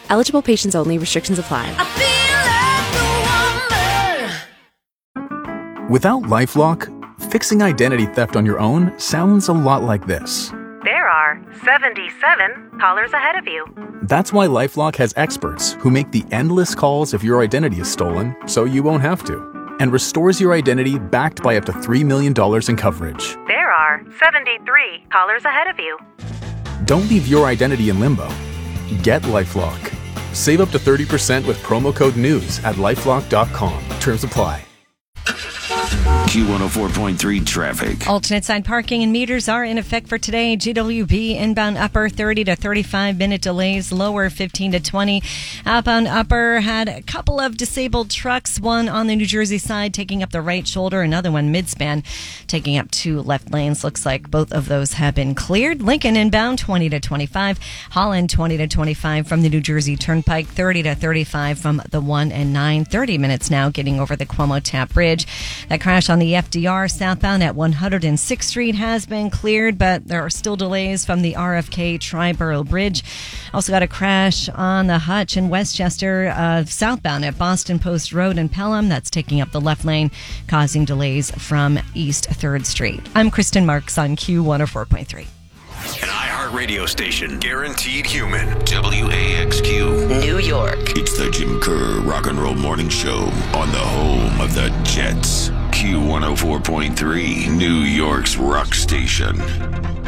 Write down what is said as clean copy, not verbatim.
Eligible patients only. Restrictions apply. Without LifeLock, fixing identity theft on your own sounds a lot like this. There are 77 callers ahead of you. That's why LifeLock has experts who make the endless calls if your identity is stolen, so you won't have to, and restores your identity backed by up to $3 million in coverage. There are 73 callers ahead of you. Don't leave your identity in limbo. Get LifeLock. Save up to 30% with promo code NEWS at LifeLock.com. Terms apply. Q104.3 traffic. Alternate side parking and meters are in effect for today. GWB inbound upper 30 to 35 minute delays, lower 15 to 20. Outbound upper had a couple of disabled trucks, one on the New Jersey side taking up the right shoulder, another one midspan taking up 2 left lanes. Looks like both of those have been cleared. Lincoln inbound 20 to 25. Holland 20 to 25 from the New Jersey Turnpike, 30 to 35 from the 1 and 9. 30 minutes now getting over the Cuomo Tap Bridge. That crash on the FDR southbound at 106th Street has been cleared, but there are still delays from the RFK Triborough Bridge. Also got a crash on the Hutch in Westchester southbound at Boston Post Road in Pelham. That's taking up the left lane, causing delays from East 3rd Street. I'm Kristen Marks on Q104.3. An iHeartRadio station. Guaranteed human. WAXQ. New York. It's the Jim Kerr Rock and Roll Morning Show on the home of the Jets. Q104.3, New York's rock station.